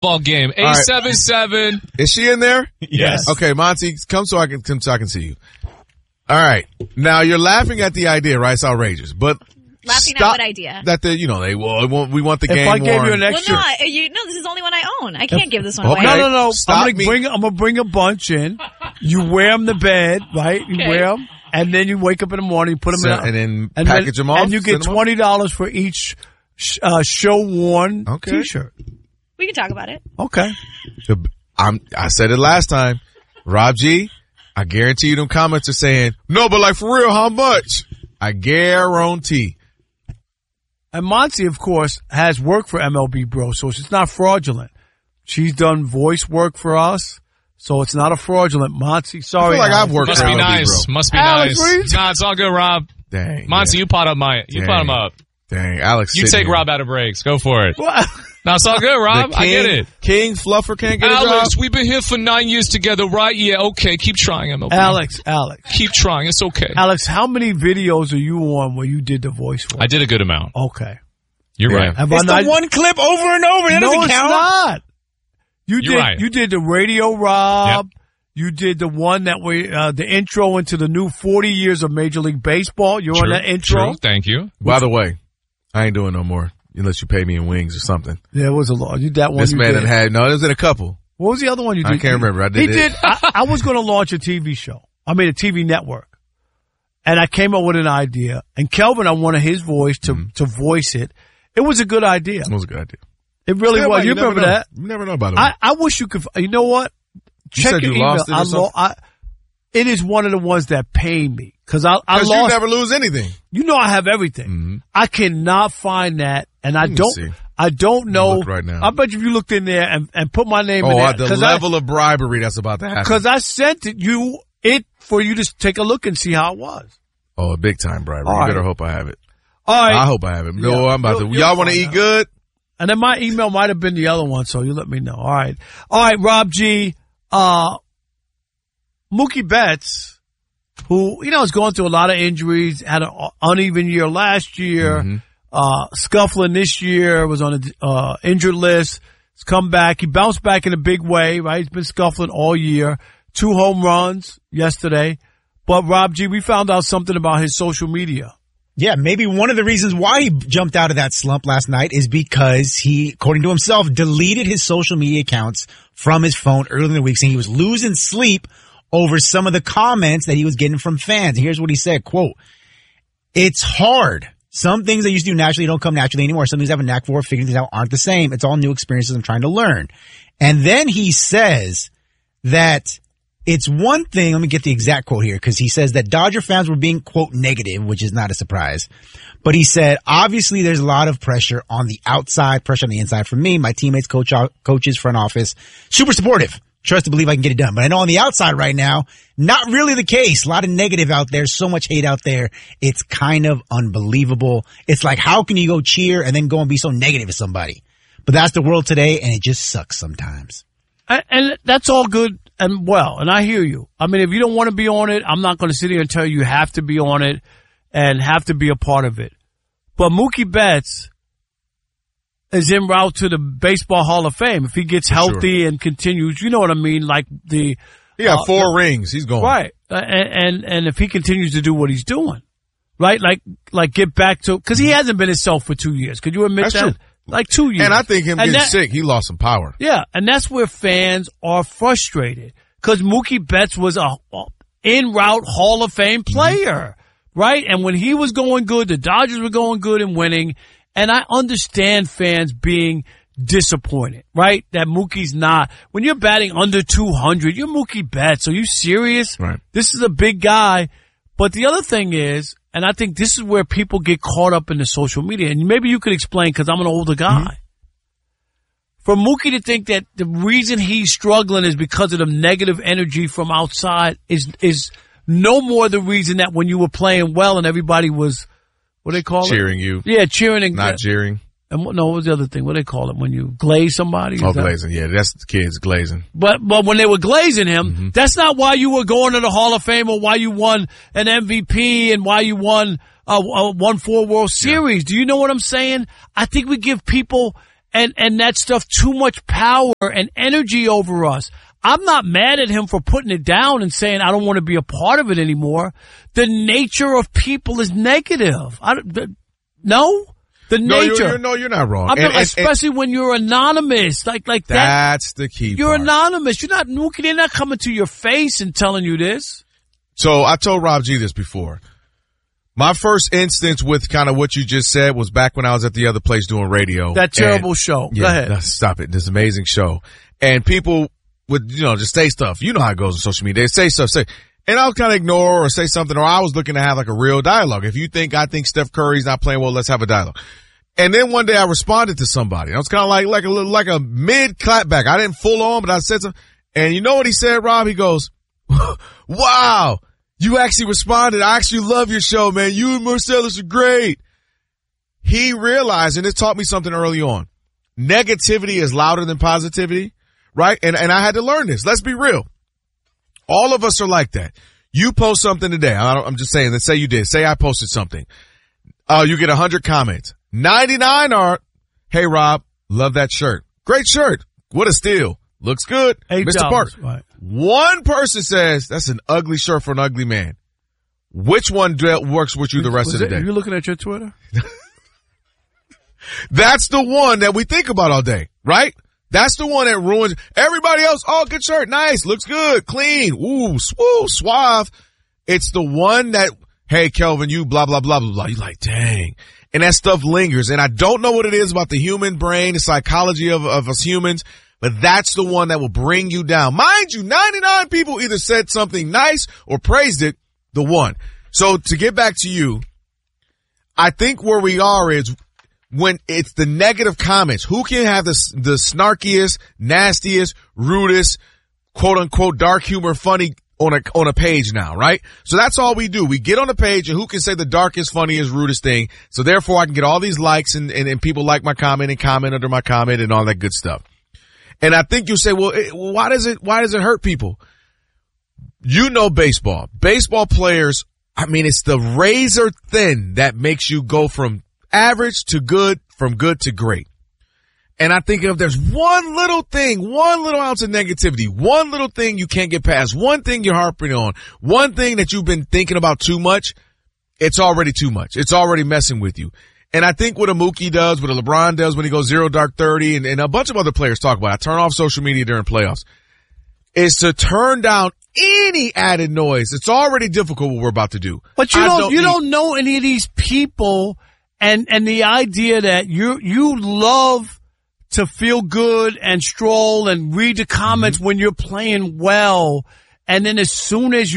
softball game. 877. Is she in there? Yes. Okay, Monty, come so I can see you. All right. Now you're laughing at the idea, right? It's outrageous, but Laughing at what idea? That we want the game. If I gave you an extra, no, this is only one I own. I can't give this one away. No. Stop I'm gonna bring a bunch in. You wear them to bed, right? You wear them, and then you wake up in the morning, you put them in, and then package them off, and you get $20 for each show worn T-shirt. We can talk about it. Okay. I said it last time, Rob G. I guarantee you, them comments are saying no, but like for real, how much? I guarantee. And Monty, of course, has worked for MLB Bro, so it's not fraudulent. She's done voice work for us, so it's not a fraudulent. Monty, sorry. I feel like I've worked Must for be MLB nice. Bro. Must be Alex, nice. Nah, it's all good, Rob. Dang. Monty, you pot up him up. Dang, Alex. You take Rob out of breaks. Go for it. No, it's all good, Rob. I get it. King Fluffer can't get a job. Alex, we've been here for 9 years together, right? Yeah, okay. Keep trying, MLB. Alex. Keep trying. It's okay. Alex, how many videos are you on where you did the voice work? I did a good amount. Okay. You're right. It's the one clip over and over. That doesn't count. Not. You're right. You did the radio, Rob. Yep. You did the one that the intro into the new 40 years of Major League Baseball. You're on that intro. True. Thank you. By the way, I ain't doing no more unless you pay me in wings or something. There was a lot. That one. This man had there was in a couple. What was the other one you did? I can't remember. I did. He did. I was going to launch a TV show. I mean, a TV network. And I came up with an idea. And Kelvin, I wanted his voice to voice it. It was a good idea. It was a good idea. It really was. You remember that? You never know about it. I wish you could. You know what? Check your email. Lost it or something? It is one of the ones that pain me because I lost. You never lose anything. You know I have everything. Mm-hmm. I cannot find that, and I don't know. Right now. I bet you if you looked in there and put my name in there. The level of bribery that's about to happen. Because I sent it for you to take a look and see how it was. Oh, a big time bribery. All You right. better hope I have it. All right. I hope I have it. No, Yeah. I'm about to. Y'all want to eat good? And then my email might have been the other one, so you let me know. All right, Rob G. Mookie Betts, who is going through a lot of injuries, had an uneven year last year, scuffling this year, was on the injured list. He's come back. He bounced back in a big way, right? He's been scuffling all year. 2 home runs yesterday. But Rob G., we found out something about his social media. Yeah, maybe one of the reasons why he jumped out of that slump last night is because he, according to himself, deleted his social media accounts from his phone earlier in the week, saying he was losing sleep over some of the comments that he was getting from fans. And here's what he said, quote, "It's hard. Some things I used to do naturally don't come naturally anymore. Some things I have a knack for, figuring things out aren't the same. It's all new experiences I'm trying to learn." And then he says that it's one thing, let me get the exact quote here, because he says that Dodger fans were being, quote, negative, which is not a surprise. But he said, obviously there's a lot of pressure on the outside, pressure on the inside from me, my teammates, coaches, front office, super supportive. Trust to believe I can get it done. But I know on the outside right now, not really the case. A lot of negative out there, so much hate out there. It's kind of unbelievable. It's like, how can you go cheer and then go and be so negative to somebody? But that's the world today, and it just sucks sometimes. And that's all good and well, and I hear you. I mean, if you don't want to be on it, I'm not going to sit here and tell you have to be on it and have to be a part of it. But Mookie Betts is en route to the Baseball Hall of Fame. If he gets healthy and continues, you know what I mean? Like he got 4 rings. He's going. Right. And if he continues to do what he's doing, right? Like get back to, cause he hasn't been himself for 2 years. Could you admit That's that? true. Like 2 years. And I think him getting sick, he lost some power. Yeah, and that's where fans are frustrated because Mookie Betts was a en route Hall of Fame player, right? And when he was going good, the Dodgers were going good and winning. And I understand fans being disappointed, right? That Mookie's not. When you're batting under 200, you're Mookie Betts. Are you serious? Right. This is a big guy. But the other thing is, and I think this is where people get caught up in the social media, and maybe you could explain because I'm an older guy. For Mookie to think that the reason he's struggling is because of the negative energy from outside is no more the reason that when you were playing well and everybody was, what do they call cheering you. Yeah, cheering. And not jeering. And what was the other thing? What do they call it when you glaze somebody? Oh, glazing. Yeah, that's the kids glazing. But when they were glazing him, that's not why you were going to the Hall of Fame or why you won an MVP and why you won 4 World Series. Yeah. Do you know what I'm saying? I think we give people and that stuff too much power and energy over us. I'm not mad at him for putting it down and saying I don't want to be a part of it anymore. The nature of people is negative. The nature. You're not wrong. Especially when you're anonymous, like that. That's the key. You're part. anonymous. They're not coming to your face and telling you this. So I told Rob G this before. My first instance with kind of what you just said was back when I was at the other place doing radio. That terrible show. Yeah, Go ahead. Stop it. This amazing show. And people would, just say stuff. You know how it goes on social media. They say stuff, and I'll kind of ignore or say something, or I was looking to have like a real dialogue. If you think I think Steph Curry's not playing well, let's have a dialogue. And then one day I responded to somebody. I was kind of like a mid clapback. I didn't full on, but I said something. And you know what he said, Rob? He goes, wow, you actually responded. I actually love your show, man. You and Marcellus are great. He realized, and it taught me something early on. Negativity is louder than positivity, right? And I had to learn this. Let's be real. All of us are like that. You post something today. I'm just saying, let's say you did. Say I posted something. You get 100 comments. 99 are, hey, Rob, love that shirt. Great shirt. What a steal. Looks good. Mr. Parker. Right. One person says, that's an ugly shirt for an ugly man. Which one works with you the rest of the day? Are you looking at your Twitter? That's the one that we think about all day, right? That's the one that ruins everybody else. Oh, good shirt. Nice. Looks good. Clean. Ooh, suave. It's the one that, hey, Kelvin, you blah, blah, blah, blah, blah. You're like, dang. And that stuff lingers. And I don't know what it is about the human brain, the psychology of us humans, but that's the one that will bring you down. Mind you, 99 people either said something nice or praised it, the one. So to get back to you, I think where we are is when it's the negative comments. Who can have the snarkiest, nastiest, rudest, quote unquote, dark humor, funny on a page now, right? So that's all we do. We get on the page and who can say the darkest, funniest, rudest thing. So therefore I can get all these likes and people like my comment and comment under my comment and all that good stuff. And I think you say, well, why does it hurt people? You know baseball. Baseball players, I mean, it's the razor thin that makes you go from average to good, from good to great. And I think if there's one little thing, one little ounce of negativity, one little thing you can't get past, one thing you're harping on, one thing that you've been thinking about too much, it's already too much. It's already messing with you. And I think what a Mookie does, what a LeBron does when he goes 0 dark 30, and a bunch of other players talk about it, I turn off social media during playoffs, is to turn down any added noise. It's already difficult what we're about to do. But you don't know any of these people, and the idea that you love to feel good and stroll and read the comments when you're playing well. And then as soon as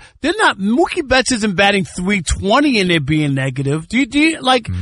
Mookie Betts isn't batting .320 and they're being negative. Do you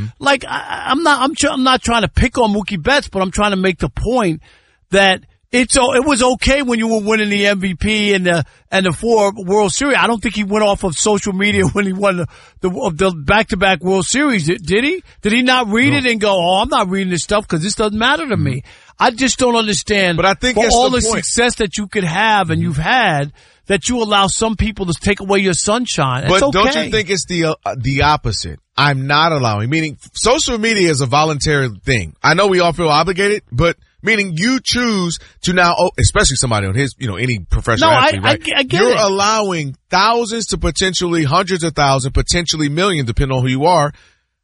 I'm not trying to pick on Mookie Betts, but I'm trying to make the point that it was okay when you were winning the MVP and the 4 World Series. I don't think he went off of social media when he won the back-to-back World Series. Did he? Did he not read it and go, oh, I'm not reading this stuff because this doesn't matter to me? I just don't understand. But I think for all the point. success that you could have and you've had, that you allow some people to take away your sunshine. But okay. Don't you think it's the opposite? I'm not allowing, meaning social media is a voluntary thing. I know we all feel obligated, but meaning you choose to now, especially somebody on his, any professional athlete, right? I get You're it. allowing thousands to potentially hundreds of thousands, potentially millions, depending on who you are,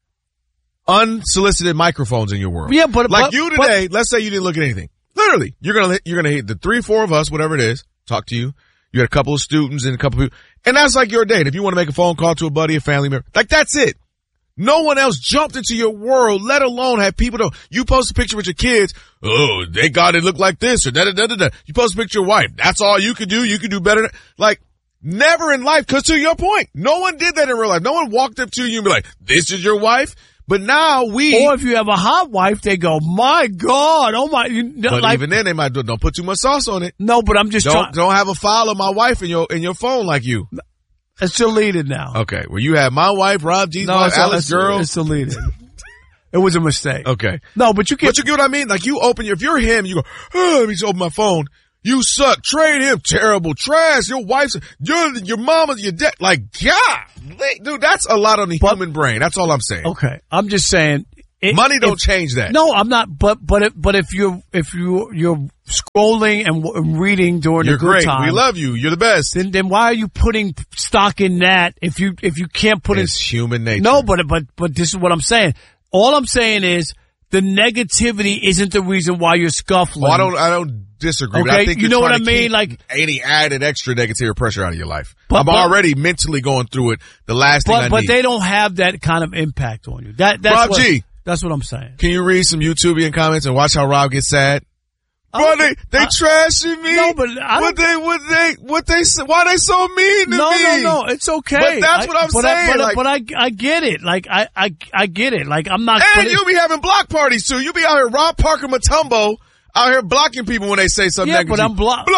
unsolicited microphones in your world. Yeah, but you today, let's say you didn't look at anything. Literally, you're gonna hit the 3-4 of us, whatever it is, talk to you. You had a couple of students and a couple of people, and that's like your day. And if you want to make a phone call to a buddy, a family member, like that's it. No one else jumped into your world, let alone have people you post a picture with your kids. Oh, they got it look like this or da-da-da-da-da. You post a picture of your wife. That's all you can do. You can do better. Like, never in life, because to your point, no one did that in real life. No one walked up to you and be like, this is your wife? But now or if you have a hot wife, they go, my God, oh my. But even then, they might don't put too much sauce on it. No, but I'm just trying. Don't have a file of my wife in your phone like you. It's deleted now. Okay. Well, you have my wife, Rob G's wife, Alex girl. It's deleted. It was a mistake. Okay. No, but you get what I mean? Like you if you're him, you go, oh, let me just open my phone. You suck. Trade him. Terrible. Trash. Your wife's, your mama's, your dad. Like, God, dude, that's a lot on the human brain. That's all I'm saying. Okay. I'm just saying, Money don't change that. No, I'm not. But if you're scrolling and reading during You're the good great. time, We love you. You're the best. then why are you putting stock in that if you can't put It's human nature. No, but this is what I'm saying. All I'm saying is the negativity isn't the reason why you're scuffling. I don't disagree. Okay, But I think you know what I mean? Keep like any added extra negative pressure out of your life. But- I'm already mentally going through it. The last thing I but need. they don't have that kind of impact on you. That's Rob what, G. That's what I'm saying. Can you read some YouTubian comments and watch how Rob gets sad? Bro, they trashing me. No, but I don't- what they say? Why they so mean to me? No, it's okay. But that's what I'm saying. But I get it. Like I get it. Like I'm not. And you be having block parties too. You be out here, Rob Parker Matumbo, out here blocking people when they say something negative. but I'm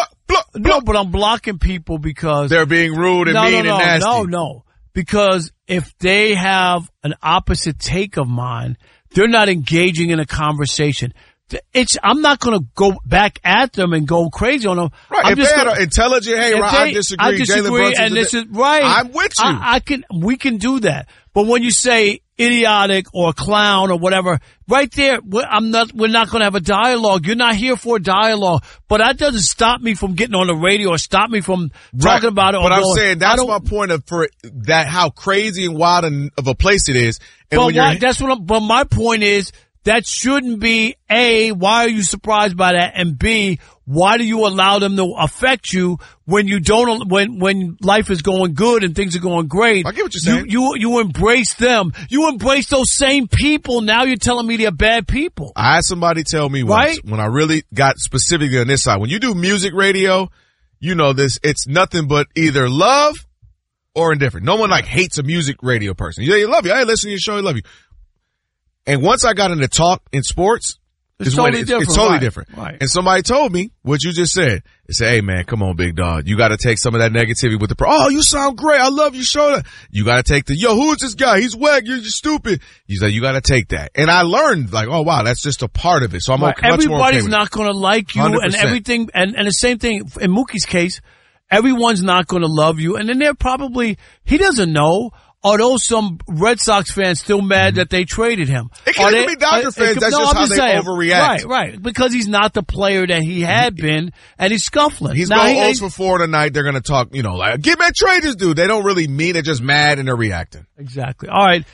but I'm blocking people because they're being rude and mean and nasty. No. Because if they have an opposite take of mine, they're not engaging in a conversation. I'm not going to go back at them and go crazy on them. Right. I'm if just they had gonna, an intelligent, hey, Rob, I disagree. Jalen Brunson, and this is right. I'm with you. We can do that. But when you say idiotic or clown or whatever, right there, we're not going to have a dialogue. You're not here for a dialogue. But that doesn't stop me from getting on the radio or stop me from talking about it. But I'm saying that's my point how crazy and wild of a place it is. And but my point is, that shouldn't be A, why are you surprised by that? And B, why do you allow them to affect you when you don't, when life is going good and things are going great? I get what you're saying. You embrace them. You embrace those same people. Now you're telling me they're bad people. I had somebody tell me once, when I really got specifically on this side, when you do music radio, you know this, it's nothing but either love or indifferent. No one hates a music radio person. They love you. Hey, listen to your show. They love you. And once I got into talk in sports, it's totally different. Right. And somebody told me what you just said. They said, hey man, come on, big dog. You got to take some of that negativity with oh, you sound great. I love your show. You got to take who's this guy? He's whack. You're stupid. He's like, you got to take that. And I learned oh wow, that's just a part of it. So I'm much more okay Everybody's with not going to like you 100%. And everything. And the same thing in Mookie's case, everyone's not going to love you. And then he doesn't know. Are those some Red Sox fans still mad that they traded him? It can't be Dodger fans. That's just how they overreact. Right. Because he's not the player that he had been, and he's scuffling. He's going 0 for 4 tonight. They're going to talk, get mad, trade this dude. They don't really mean it. Just mad and they're reacting. Exactly. All right.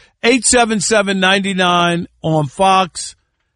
877-99 on Fox.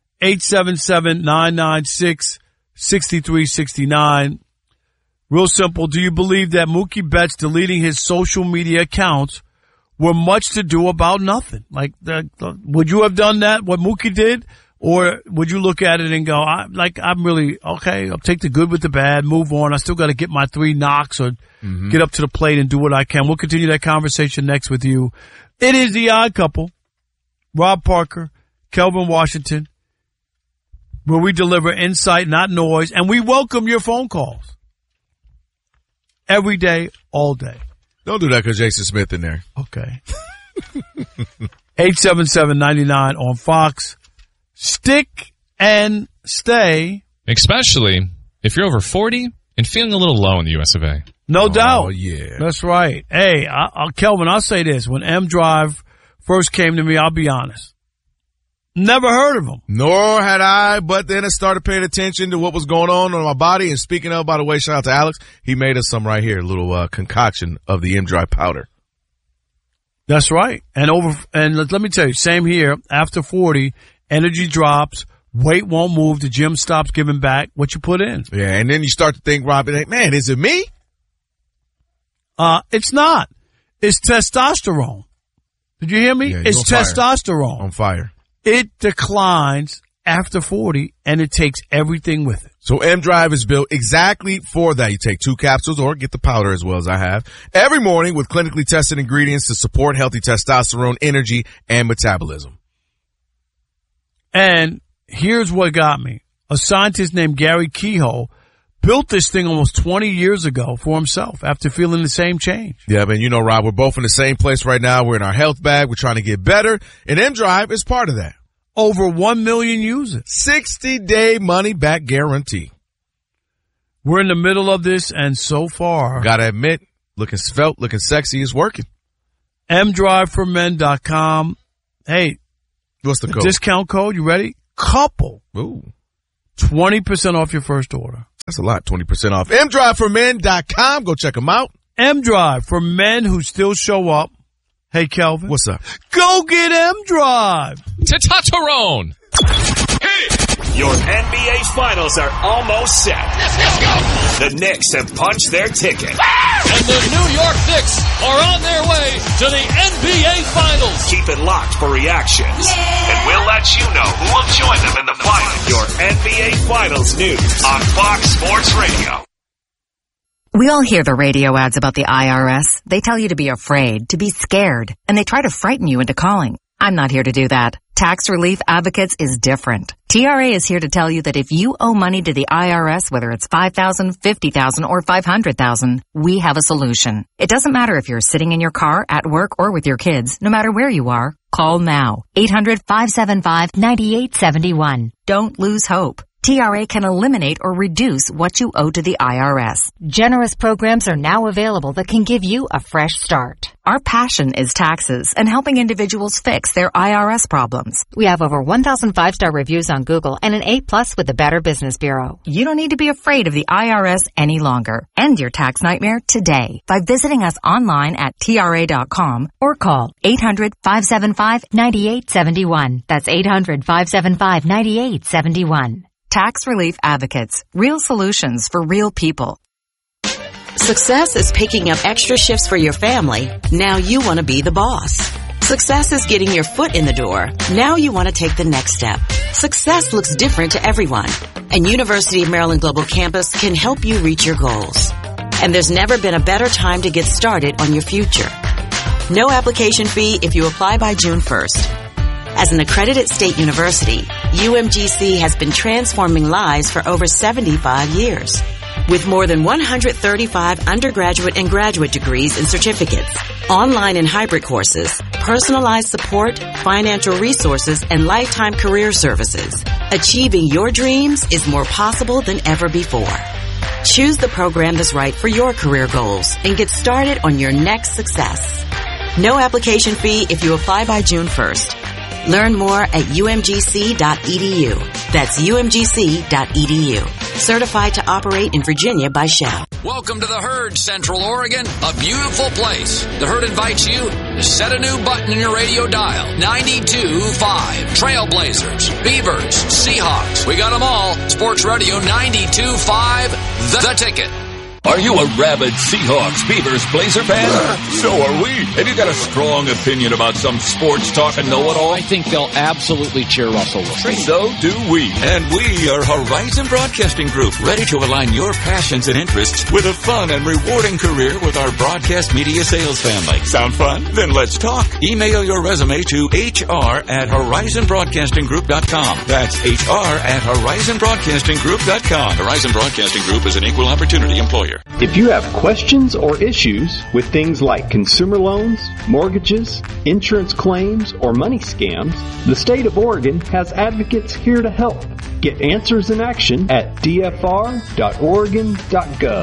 877-996-6369. Real simple. Do you believe that Mookie Betts deleting his social media accounts were much to do about nothing? Would you have done that, what Mookie did? Or would you look at it and go, I'm really, okay, I'll take the good with the bad, move on. I still got to get my 3 knocks or get up to the plate and do what I can. We'll continue that conversation next with you. It is The Odd Couple. Rob Parker, Kelvin Washington, where we deliver insight, not noise, and we welcome your phone calls. Every day, all day. Don't do that because Jason Smith in there. Okay. 877-99 on Fox. Stick and stay. Especially if you're over 40 and feeling a little low in the US of A. No doubt. Oh, yeah. That's right. Hey, Kelvin, I'll say this. When M Drive first came to me, I'll be honest. Never heard of him. Nor had I, but then I started paying attention to what was going on my body. And speaking of, by the way, shout out to Alex. He made us some right here, a little concoction of the M-Dry powder. That's right. And let me tell you, same here. After 40, energy drops, weight won't move, the gym stops giving back what you put in. Yeah, and then you start to think, Rob, man, is it me? It's not. It's testosterone. Did you hear me? Yeah, it's testosterone. On fire. It declines after 40, and it takes everything with it. So M-Drive is built exactly for that. You take 2 capsules or get the powder as well as I have every morning with clinically tested ingredients to support healthy testosterone, energy, and metabolism. And here's what got me. A scientist named Gary Kehoe built this thing almost 20 years ago for himself after feeling the same change. Yeah, man, Rob, we're both in the same place right now. We're in our health bag. We're trying to get better. And M-Drive is part of that. Over 1 million users. 60-day money-back guarantee. We're in the middle of this, and so far, gotta admit, looking svelte, looking sexy is working. mdriveformen.com. Hey, What's the code? Discount code, you ready? COUPLE. Ooh. 20% off your first order. That's a lot. 20% off. mdriveformen.com. Go check them out. M-Drive for men who still show up. Hey, Kelvin. What's up? Go get M-Drive. Tatatarone. Your NBA Finals are almost set. Let's go. The Knicks have punched their ticket. And the New York Knicks are on their way to the NBA Finals. Keep it locked for reactions. And we'll let you know who will join them in the finals. Your NBA Finals news on Fox Sports Radio. We all hear the radio ads about the IRS. They tell you to be afraid, to be scared, and they try to frighten you into calling. I'm not here to do that. Tax Relief Advocates is different. TRA is here to tell you that if you owe money to the IRS, whether it's $5,000, $50,000, or $500,000, we have a solution. It doesn't matter if you're sitting in your car, at work, or with your kids. No matter where you are, call now. 800-575-9871. Don't lose hope. TRA can eliminate or reduce what you owe to the IRS. Generous programs are now available that can give you a fresh start. Our passion is taxes and helping individuals fix their IRS problems. We have over 1,000 5-star reviews on Google and an A+ with the Better Business Bureau. You don't need to be afraid of the IRS any longer. End your tax nightmare today by visiting us online at TRA.com or call 800-575-9871. That's 800-575-9871. Tax Relief Advocates. Real solutions for real people. Success is picking up extra shifts for your family. Now you want to be the boss. Success is getting your foot in the door. Now you want to take the next step. Success looks different to everyone. And University of Maryland Global Campus can help you reach your goals. And there's never been a better time to get started on your future. No application fee if you apply by June 1st. As an accredited state university, UMGC has been transforming lives for over 75 years. With more than 135 undergraduate and graduate degrees and certificates, online and hybrid courses, personalized support, financial resources, and lifetime career services, achieving your dreams is more possible than ever before. Choose the program that's right for your career goals and get started on your next success. No application fee if you apply by June 1st. Learn more at umgc.edu. That's umgc.edu. Certified to operate in Virginia by Shell. Welcome to the Herd, Central Oregon, a beautiful place. The Herd invites you to set a new button in your radio dial. 92.5. Trailblazers, Beavers, Seahawks. We got them all. Sports Radio 92.5. The Ticket. Are you a rabid Seahawks, Beavers, Blazer fan? So are we. Have you got a strong opinion about some sports talk and know-it-all? I think they'll absolutely cheer Russell Wilson. So do we. And we are Horizon Broadcasting Group, ready to align your passions and interests with a fun and rewarding career with our broadcast media sales family. Sound fun? Then let's talk. Email your resume to hr@horizonbroadcastinggroup.com. That's hr@horizonbroadcastinggroup.com. Horizon Broadcasting Group is an equal opportunity employer. If you have questions or issues with things like consumer loans, mortgages, insurance claims, or money scams, the state of Oregon has advocates here to help. Get answers in action at dfr.oregon.gov.